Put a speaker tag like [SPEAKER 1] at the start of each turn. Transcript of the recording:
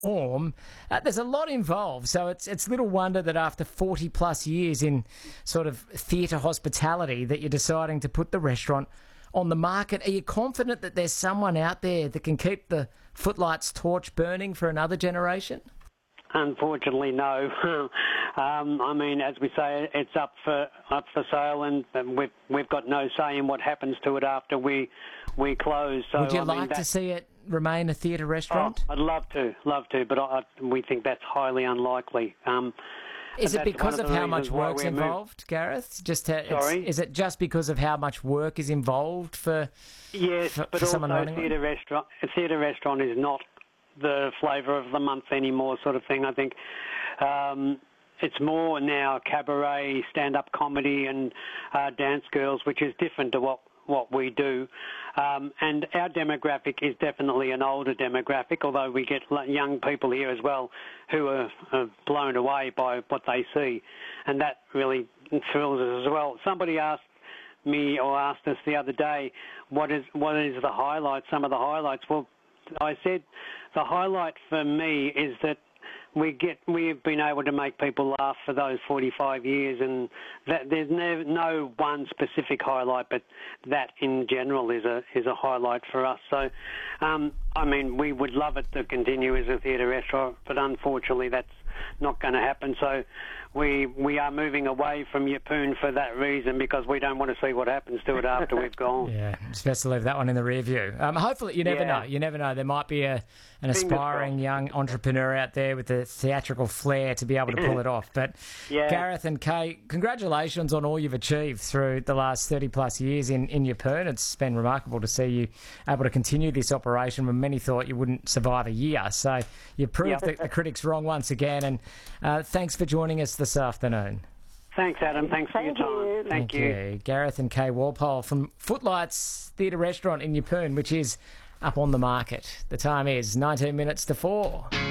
[SPEAKER 1] Orm. There's a lot involved, so it's little wonder that after 40 plus years in sort of theatre hospitality that you're deciding to put the restaurant on the market. Are you confident that there's someone out there that can keep the Footlights torch burning for another generation?
[SPEAKER 2] Unfortunately, no. I mean, as we say, it's up for sale, and we've got no say in what happens to it after we close. So,
[SPEAKER 1] would you like to see it remain a theatre restaurant?
[SPEAKER 2] I'd love to, but we think that's highly unlikely.
[SPEAKER 1] Is it because of how much work's involved, Gareth?
[SPEAKER 2] Sorry?
[SPEAKER 1] Is it just because of how much work is involved for?
[SPEAKER 2] Yes,
[SPEAKER 1] for
[SPEAKER 2] but
[SPEAKER 1] someone
[SPEAKER 2] also
[SPEAKER 1] running
[SPEAKER 2] a theatre restaurant is not the flavour of the month anymore, sort of thing. I think it's more now cabaret, stand-up comedy, and dance girls, which is different to what we do. And our demographic is definitely an older demographic, although we get young people here as well who are blown away by what they see, and that really thrills us as well. Somebody asked me or asked us the other day, what is the highlight, some of the highlights? Well, I said the highlight for me is that we've been able to make people laugh for those 45 years, and that there's no one specific highlight, but that in general is a highlight for us. So, I mean, we would love it to continue as a theatre restaurant, but unfortunately that's not going to happen. So we are moving away from Yeppoon for that reason, because we don't want to see what happens to it after we've gone.
[SPEAKER 1] Yeah, it's best to leave that one in the rear view. Hopefully, you never know. You never know. There might be an aspiring young entrepreneur out there with the theatrical flair to be able to pull it off. But Gareth and Kay, congratulations on all you've achieved through the last 30 plus years in Yeppoon. It's been remarkable to see you able to continue this operation when many thought you wouldn't survive a year. So you proved the critics wrong once again. And thanks for joining us this afternoon.
[SPEAKER 2] Thanks, Adam. Thanks for your time. Thank you.
[SPEAKER 1] Gareth and Kay Walpole from Footlights Theatre Restaurant in Yeppoon, which is up on the market. The time is 19 minutes to 4.